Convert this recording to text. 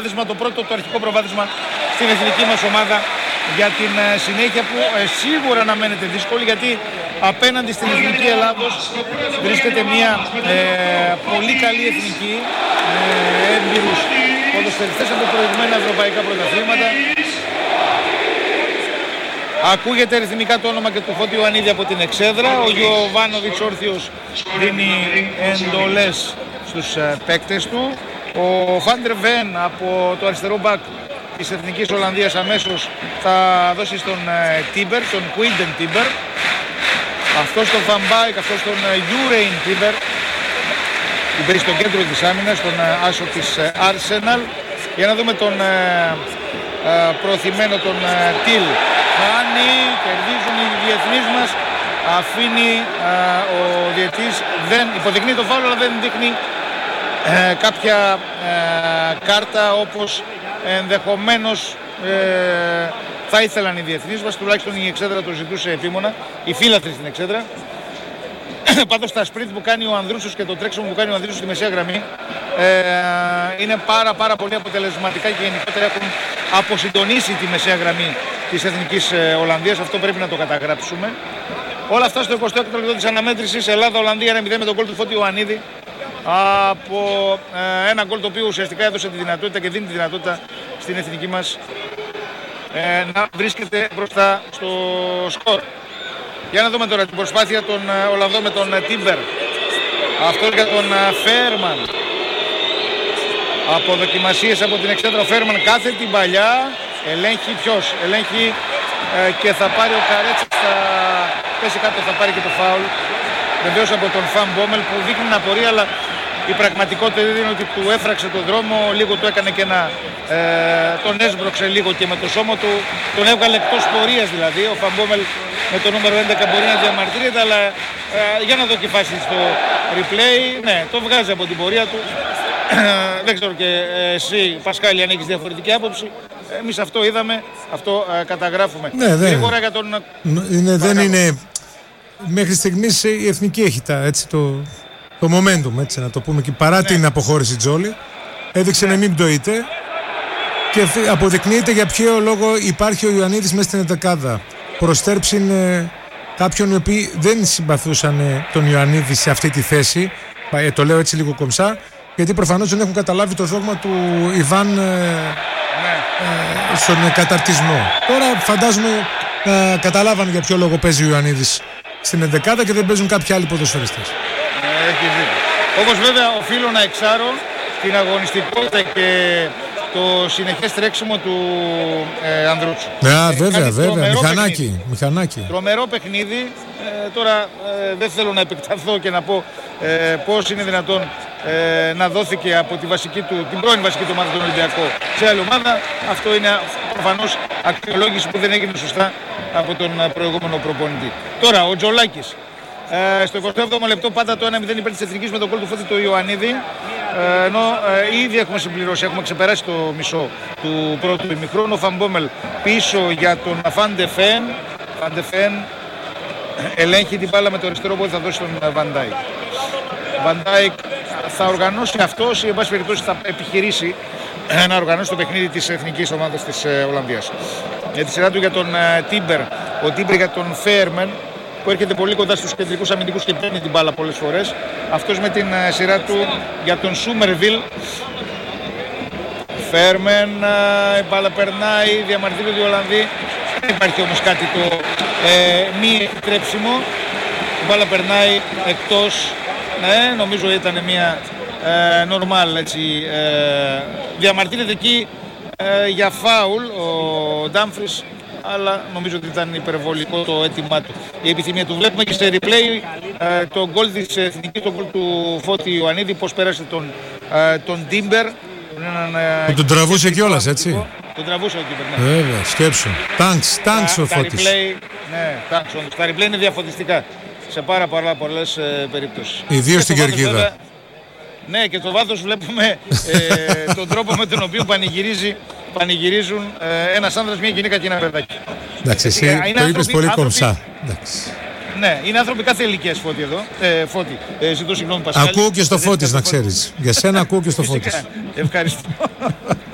Το πρώτο, το αρχικό προβάδισμα στην εθνική μας ομάδα για την συνέχεια που σίγουρα αναμένεται δύσκολη, γιατί απέναντι στην εθνική Ελλάδος βρίσκεται μια πολύ καλή εθνική με έμπειρους ποδοσφαιριστές από προηγμένα ευρωπαϊκά πρωταθλήματα. Ακούγεται ρυθμικά το όνομα και του Φώτη Ιωαννίδη από την εξέδρα. Ο Γιωβάνοβιτς όρθιος δίνει εντολές στους παίκτες του. Ο Φάντερ Βεν από το αριστερό μπακ της Εθνικής Ολλανδίας αμέσως θα δώσει στον Τίμπερ, τον Κουίντεν Τίμπερ. Αυτός τον Van Beek, αυτός τον Γιουρέιν Τίμπερ που μπαίνει στο κέντρο της άμυνας, τον άσο της Arsenal. Για να δούμε τον προωθημένο, τον Τιλ. Χάνει, κερδίζουν οι διεθνείς μας. Αφήνει ο διαιτής, δεν υποδεικνύει το φάουλ, αλλά δεν δείχνει κάποια κάρτα όπως ενδεχομένως θα ήθελαν οι διεθνείς μας, τουλάχιστον η εξέδρα το ζητούσε επίμονα, οι φύλαθροι στην εξέδρα. Πάντως τα σπριντ που κάνει ο Ανδρούσος και το τρέξιμο που κάνει ο Ανδρούσος στη μεσαία γραμμή είναι πάρα πολύ αποτελεσματικά και γενικότερα έχουν αποσυντονίσει τη μεσαία γραμμή της Εθνικής Ολλανδίας. Αυτό πρέπει να το καταγράψουμε. Όλα αυτά στο 26ο λεπτό της αναμέτρησης. Ελλάδα-Ολλανδία 1-0 με τον γκολ του Φώτη Ιωαννίδη. Από ένα γκολ το οποίο ουσιαστικά έδωσε τη δυνατότητα και δίνει τη δυνατότητα στην εθνική μας να βρίσκεται μπροστά στο σκορ. Για να δούμε τώρα την προσπάθεια των Ολλανδών με τον Τίμπερ. Αυτό για τον Φέρμαν. Από δοκιμασίες από την εξέδρα ο Φέρμαν κάθε την παλιά. Ελέγχει ποιος? Ελέγχει και θα πάρει ο Καρέτσας, θα πέσει κάτω, θα πάρει και το φάουλ. Βεβαίως από τον Φαν Μπόμελ που δείχνει να απορία, αλλά η πραγματικότητα είναι ότι του έφραξε τον δρόμο, λίγο του έκανε και τον έσβρωξε λίγο και με το σώμα του, τον έβγαλε εκτός πορείας δηλαδή. Ο Φαν Μπόμελ με το νούμερο 11 μπορεί να διαμαρτύρεται, αλλά για να δοκιμάσει στο replay, ναι, το βγάζει από την πορεία του. Δεν ξέρω και εσύ Πασχάλη αν έχεις διαφορετική άποψη. Εμείς αυτό είδαμε, αυτό καταγράφουμε. Ναι, γρήγορα για τον... δεν είναι... Μέχρι στιγμής η εθνική έχει το momentum, έτσι να το πούμε, και παρά την αποχώρηση Τζόλι έδειξε να μην πτωείται και αποδεικνύεται για ποιο λόγο υπάρχει ο Ιωαννίδης μέσα στην εντεκάδα. Προστέρψιν κάποιον οι οποίοι δεν συμπαθούσαν τον Ιωαννίδη σε αυτή τη θέση, το λέω έτσι λίγο κομψά, γιατί προφανώς δεν έχουν καταλάβει το δόγμα του Ιβάν στον καταρτισμό. Τώρα φαντάζομαι καταλάβανε για ποιο λόγο παίζει ο Ιωαννίδης στην εντεκάδα και δεν παίζουν κάποιοι άλλοι ποδοσφαιριστές. Έχει δίκιο. Όπως βέβαια οφείλω να εξάρω την αγωνιστικότητα και το συνεχές τρέξιμο του Ανδρούτσου. Βέβαια. Μηχανάκι. Τρομερό παιχνίδι. Τώρα δεν θέλω να επεκταθώ και να πω πώς είναι δυνατόν να δόθηκε από την πρώην βασική του ομάδα τον Ολυμπιακό σε άλλη ομάδα. Αυτό είναι προφανώς αξιολόγηση που δεν έγινε σωστά από τον προηγούμενο προπονητή. Τώρα ο Τζολάκης στο 27ο λεπτό πάντα το 1-0 υπέρ της Εθνικής με τον γκολ του Φώτη του Ιωαννίδη, ενώ ήδη έχουμε συμπληρώσει, έχουμε ξεπεράσει το μισό του πρώτου ημιχρόνου. Ο Φαν Μπόμελ πίσω για τον Φαν ντε Φεν. Ελέγχει την μπάλα με το αριστερό πόδι, θα δώσει τον Βαν Ντάικ. Βαν Ντάικ θα οργανώσει αυτός ή εν πάση περιπτώσει θα επιχειρήσει να οργανώσει το παιχνίδι της εθνικής ομάδας της Ολλανδίας. Για τη σειρά του για τον Τίμπερ, ο Τίμπερ για τον Φέρμεν που έρχεται πολύ κοντά στους κεντρικούς αμυντικούς και παίρνει την μπάλα πολλές φορές. Αυτός με την σειρά του για τον Σούμερβιλ. Φέρμεν, η μπάλα περνάει, διαμαρτύρονται οι Ολλανδοί. Δεν υπάρχει όμως κάτι το μη επιτρέψιμο. Η μπάλα περνάει εκτός. Ναι, νομίζω ήταν μια normal έτσι. Διαμαρτύρεται εκεί για φάουλ ο Ντάμφρις, αλλά νομίζω ότι ήταν υπερβολικό το αίτημά του. Η επιθυμία του βλέπουμε και σε replay το γκολ της Εθνικής, το γκολ του Φώτη Ιωαννίδη, πώς πέρασε τον Τίμπερ. Που τον τραβούσε κιόλας, έτσι. Τον τραβούσε ο Τίμπερ, ναι. Βέβαια, σκέψου. Τάγκς ο Φώτης. Ναι, τα replay είναι διαφωτιστικά σε πάρα πολλές περιπτώσεις. Ιδίως στην Κερκίδα. Ναι, και το βάθος βλέπουμε τον τρόπο με τον οποίο πανηγυρίζουν ένας άνδρας, μια γυναίκα και ένα παιδάκι. Εντάξει, εσύ το είπες πολύ κομψά. Ναι, είναι άνθρωποι κάθε ηλικίας, Φώτη εδώ. Φώτη, ζητώ συγγνώμη Πασχάλη. Ακούω και στο Φώτης, να ξέρεις. Για σένα ακούω και στο Φώτης. Ευχαριστώ.